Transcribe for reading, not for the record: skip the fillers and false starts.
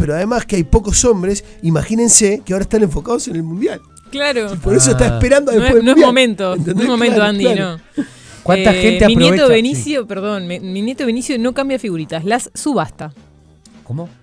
pero además que hay pocos hombres, imagínense que ahora están enfocados en el Mundial. Claro. Y por eso está esperando después del No es Mundial. momento, ¿Entendés? no es momento, Claro, Andy, claro. no. ¿Cuánta gente mi aprovecha? nieto Benicio, perdón, mi nieto Benicio no cambia figuritas, las subasta. ¿Cómo?